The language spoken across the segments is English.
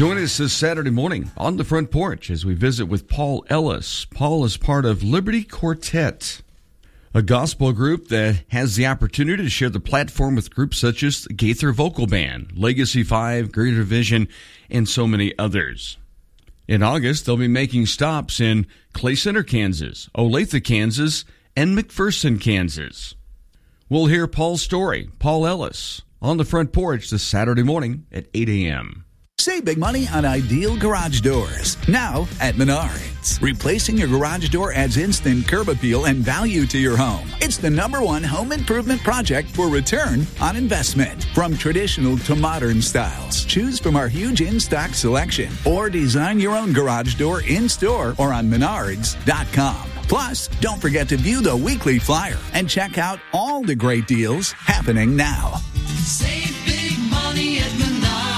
Join us this Saturday morning on the front porch as we visit with Paul Ellis. Paul is part of Liberty Quartet, a gospel group that has the opportunity to share the platform with groups such as the Gaither Vocal Band, Legacy 5, Greater Vision, and so many others. In August, they'll be making stops in Clay Center, Kansas, Olathe, Kansas, and McPherson, Kansas. We'll hear Paul's story, Paul Ellis, on the front porch this Saturday morning at 8 a.m. Save big money on ideal garage doors. Now at Menards. Replacing your garage door adds instant curb appeal and value to your home. It's the #1 home improvement project for return on investment. From traditional to modern styles, choose from our huge in-stock selection or design your own garage door in-store or on Menards.com. Plus, don't forget to view the weekly flyer and check out all the great deals happening now. Save big money at Menards.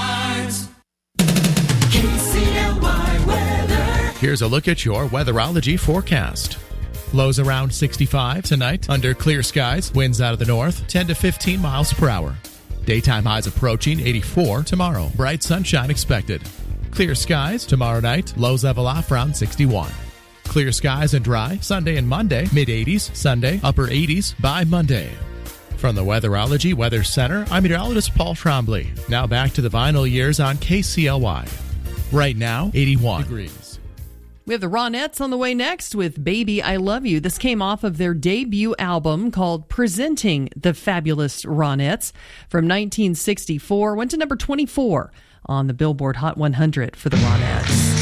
Here's a look at your weatherology forecast. Lows around 65 tonight, under clear skies, winds out of the north, 10 to 15 miles per hour. Daytime highs approaching 84 tomorrow. Bright sunshine expected. Clear skies tomorrow night, lows level off around 61. Clear skies and dry Sunday and Monday, mid-80s, Sunday, upper 80s by Monday. From the Weatherology Weather Center, I'm meteorologist Paul Trombley. Now back to the vinyl years on KCLY. Right now, 81 degrees. We have the Ronettes on the way next with Baby I Love You. This came off of their debut album called Presenting the Fabulous Ronettes from 1964. Went to number 24 on the Billboard Hot 100 for the Ronettes.